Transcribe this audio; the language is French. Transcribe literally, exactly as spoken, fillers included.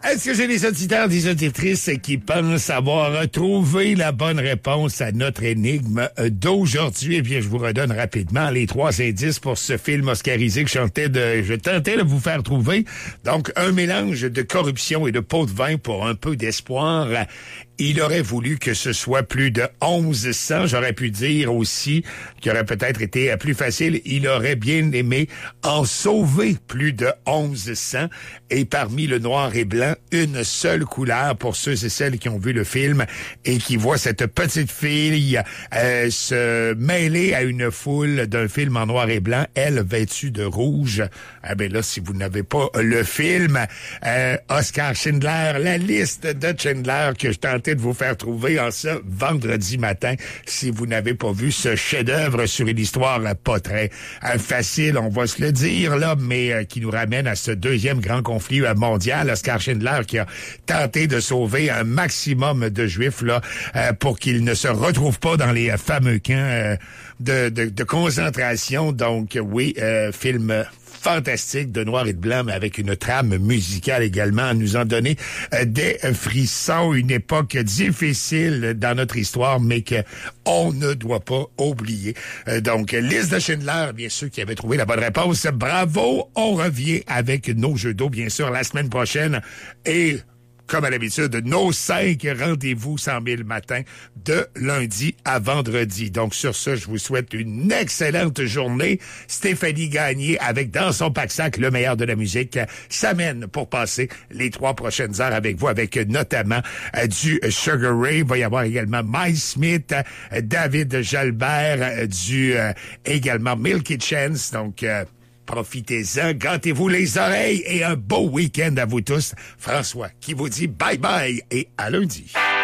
Est-ce que j'ai des auditeurs, des auditrices qui pensent avoir trouvé la bonne réponse à notre énigme d'aujourd'hui? Eh bien, je vous redonne rapidement les trois indices pour ce film oscarisé que je tentais de, je tentais de vous faire trouver. Donc, un mélange de corruption et de pot de vin pour un peu d'espoir. Il aurait voulu que ce soit plus de onze cents. J'aurais pu dire aussi qu'il aurait peut-être été plus facile. Il aurait bien aimé en sauver plus de onze cents. Et parmi le noir et blanc, une seule couleur pour ceux et celles qui ont vu le film et qui voient cette petite fille euh, se mêler à une foule d'un film en noir et blanc, elle vêtue de rouge. Ah ben là, si vous n'avez pas le film, euh, Oscar Schindler, la liste de Schindler que je tentais de vous faire trouver en ce vendredi matin, si vous n'avez pas vu ce chef-d'œuvre sur une histoire pas très euh, facile, on va se le dire, là, mais euh, qui nous ramène à ce deuxième grand conflit euh, mondial. Oscar Schindler qui a tenté de sauver un maximum de Juifs là euh, pour qu'ils ne se retrouvent pas dans les euh, fameux camps euh, de, de, de concentration. Donc, oui, euh, film fantastique de noir et de blanc, mais avec une trame musicale également, à nous en donner euh, des frissons, une époque difficile dans notre histoire, mais que on ne doit pas oublier. Euh, donc, liste de Schindler, bien sûr, qui avait trouvé la bonne réponse. Bravo! On revient avec nos jeux d'eau, bien sûr, la semaine prochaine. Et comme à l'habitude, nos cinq rendez-vous cent mille matins de lundi à vendredi. Donc, sur ce, je vous souhaite une excellente journée. Stéphanie Gagné, avec dans son pack-sac le meilleur de la musique, s'amène pour passer les trois prochaines heures avec vous, avec notamment euh, du Sugar Ray. Il va y avoir également Mike Smith, euh, David Jalbert, euh, du euh, également Milky Chance. Donc, euh, profitez-en, gâtez-vous les oreilles et un beau week-end à vous tous. François qui vous dit bye bye et à lundi.